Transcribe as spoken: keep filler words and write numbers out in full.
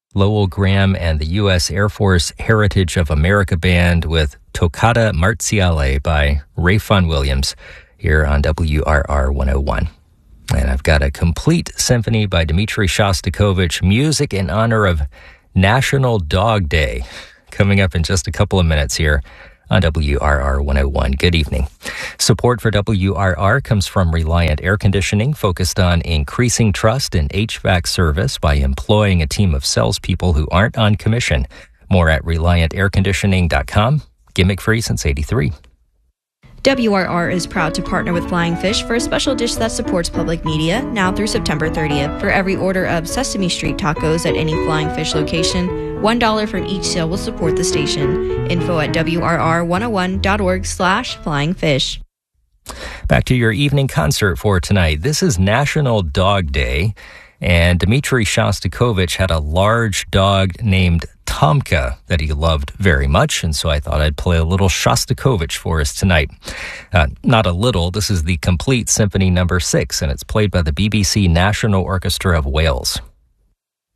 Lowell Graham and the U S Air Force Heritage of America Band with Toccata Marziale by Ray Vaughan Williams here on W R R one oh one. And I've got a complete symphony by Dmitri Shostakovich, music in honor of National Dog Day, coming up in just a couple of minutes here on W R R one oh one. Good evening. Support for W R R comes from Reliant Air Conditioning, focused on increasing trust in H V A C service by employing a team of salespeople who aren't on commission. More at reliant air conditioning dot com. Gimmick free since eighty-three. W R R is proud to partner with Flying Fish for a special dish that supports public media now through September thirtieth. For every order of Sesame Street tacos at any Flying Fish location, one dollar from each sale will support the station. Info at W R R one oh one dot org slash flying fish. Back to your evening concert for tonight. This is National Dog Day, and Dmitri Shostakovich had a large dog named Tomka that he loved very much, and so I thought I'd play a little Shostakovich for us tonight. Uh, not a little, this is the complete Symphony Number Six, and it's played by the B B C National Orchestra of Wales.